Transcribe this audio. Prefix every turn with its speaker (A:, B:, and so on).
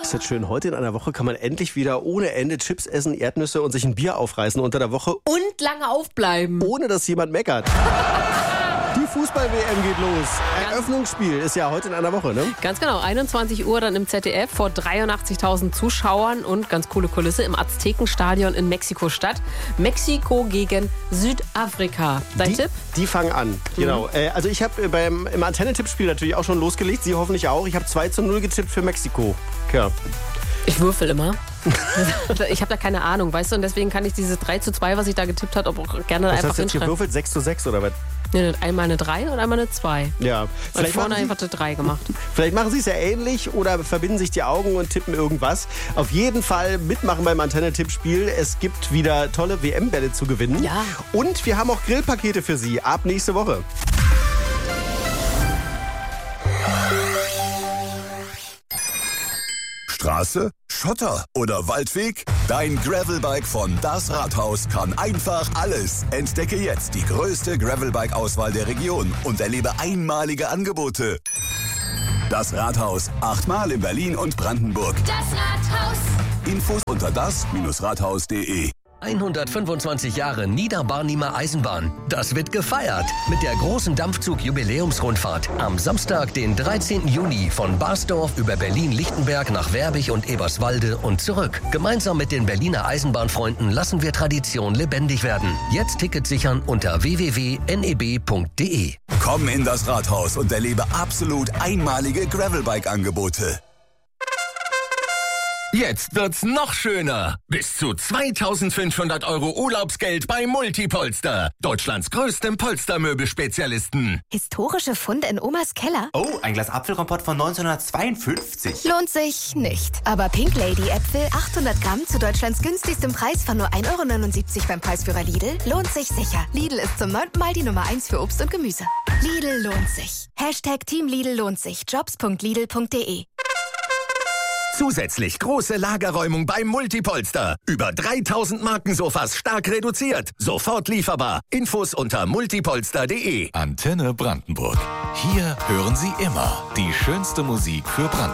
A: Ist das schön. Heute in einer Woche kann man endlich wieder ohne Ende Chips essen, Erdnüsse und sich ein Bier aufreißen unter der Woche.
B: Und lange aufbleiben.
A: Ohne dass jemand meckert. Die Fußball-WM geht los. Eröffnungsspiel ist ja heute in einer Woche, ne?
B: Ganz genau, 21 Uhr dann im ZDF vor 83.000 Zuschauern und ganz coole Kulisse im Aztekenstadion in Mexiko-Stadt. Mexiko gegen Südafrika. Dein Tipp?
A: Die fangen an, genau. Also ich habe im Antenne-Tippspiel natürlich auch schon losgelegt, Sie hoffentlich auch. Ich habe 2:0 getippt für Mexiko. Ja.
B: Ich würfel immer. Ich habe da keine Ahnung, weißt du, und deswegen kann ich dieses 3:2, was ich da getippt habe, auch gerne
A: Was
B: einfach
A: hast du jetzt
B: hinschreiben.
A: gewürfelt? 6:6 oder was?
B: Nee, einmal eine 3 und einmal eine 2.
A: Ja.
B: Und vorne einfach eine 3 gemacht.
A: Vielleicht machen Sie es ja ähnlich oder verbinden sich die Augen und tippen irgendwas. Auf jeden Fall mitmachen beim Antenne-Tippspiel. Es gibt wieder tolle WM-Bälle zu gewinnen.
B: Ja.
A: Und wir haben auch Grillpakete für Sie ab nächste Woche.
C: Straße, Schotter oder Waldweg? Dein Gravelbike von Das Rathaus kann einfach alles. Entdecke jetzt die größte Gravelbike-Auswahl der Region und erlebe einmalige Angebote. Das Rathaus, 8-mal in Berlin und Brandenburg.
D: Das Rathaus.
C: Infos unter das-rathaus.de.
E: 125 Jahre Niederbarnimer Eisenbahn. Das wird gefeiert mit der großen Dampfzug-Jubiläumsrundfahrt am Samstag, den 13. Juni von Barsdorf über Berlin-Lichtenberg nach Werbig und Eberswalde und zurück. Gemeinsam mit den Berliner Eisenbahnfreunden lassen wir Tradition lebendig werden. Jetzt Tickets sichern unter www.neb.de.
C: Komm in das Rathaus und erlebe absolut einmalige Gravelbike-Angebote.
F: Jetzt wird's noch schöner. Bis zu 2.500 € Urlaubsgeld bei Multipolster. Deutschlands größtem Polstermöbelspezialisten.
G: Historische Funde in Omas Keller?
H: Oh, ein Glas Apfelkompott von 1952.
G: Lohnt sich nicht. Aber Pink Lady Äpfel 800 Gramm zu Deutschlands günstigstem Preis von nur 1,79 € beim Preisführer Lidl lohnt sich sicher. Lidl ist zum 9. Mal die Nummer 1 für Obst und Gemüse. Lidl lohnt sich. #Team Lidl lohnt sich. Jobs.lidl.de.
F: Zusätzlich große Lagerräumung beim Multipolster. Über 3.000 Markensofas stark reduziert. Sofort lieferbar. Infos unter multipolster.de.
I: Antenne Brandenburg. Hier hören Sie immer die schönste Musik für Brandenburg.